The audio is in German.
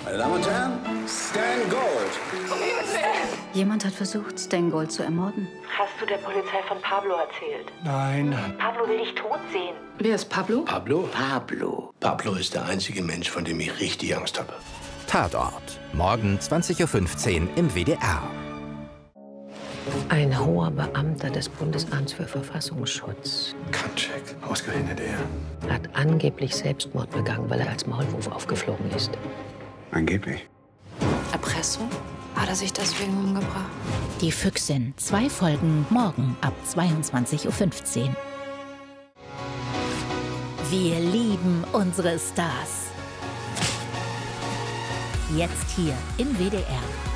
Meine Damen und Herren, Stan Gold. Jemand hat versucht, Stan Gold zu ermorden. Hast du der Polizei von Pablo erzählt? Nein. Pablo will dich tot sehen. Wer ist Pablo? Pablo? Pablo. Pablo ist der einzige Mensch, von dem ich richtig Angst habe. Tatort. Morgen 20:15 Uhr im WDR. Ein hoher Beamter des Bundesamts für Verfassungsschutz Kaczek, ausgerechnet er. hat angeblich Selbstmord begangen, weil er als Maulwurf aufgeflogen ist. Angeblich. Erpressung? Hat er sich deswegen umgebracht? Die Füchsin. 2 Folgen morgen ab 22:15 Uhr. Wir lieben unsere Stars. Jetzt hier im WDR.